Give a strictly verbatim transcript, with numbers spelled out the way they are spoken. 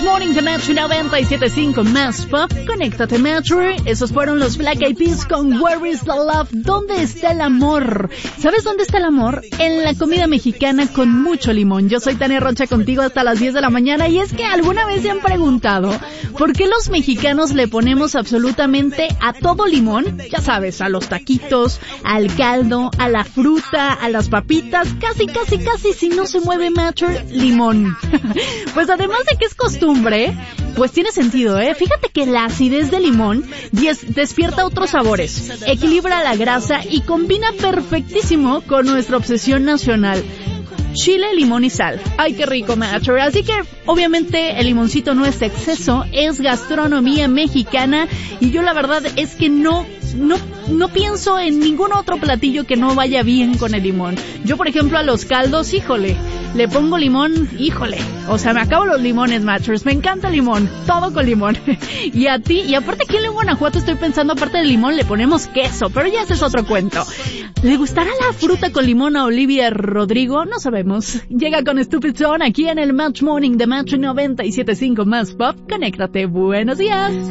Match Morning de Match noventa y siete punto cinco más pop. Conéctate, Matcher. Esos fueron los Black Eyed Peas con Where is the Love? ¿Dónde está el amor? ¿Sabes dónde está el amor? En la comida mexicana con mucho limón. Yo soy Tania Rocha contigo hasta las diez de la mañana y es que alguna vez se han preguntado ¿por qué los mexicanos le ponemos absolutamente a todo limón? Ya sabes, a los taquitos, al caldo, a la fruta, a las papitas, casi, casi, casi si no se mueve Matcher, limón. Pues además de que es costumbre, pues tiene sentido, ¿eh? Fíjate que la acidez del limón des- despierta otros sabores, equilibra la grasa y combina perfectísimo con nuestra obsesión nacional. Chile, limón y sal. Ay, qué rico, Matcher. Así que, obviamente, el limoncito no es exceso, es gastronomía mexicana y yo la verdad es que no, no, no pienso en ningún otro platillo que no vaya bien con el limón. Yo, por ejemplo, a los caldos, híjole, le pongo limón, híjole, o sea, me acabo los limones, Matchers, me encanta el limón, todo con limón. Y a ti, y aparte aquí en Guanajuato estoy pensando, aparte del limón le ponemos queso, pero ya ese es otro cuento. ¿Le gustará la fruta con limón a Olivia Rodrigo? No sabemos. Llega con Stupid Zone aquí en el Match Morning de Match noventa y siete punto cinco más pop. Conéctate, buenos días.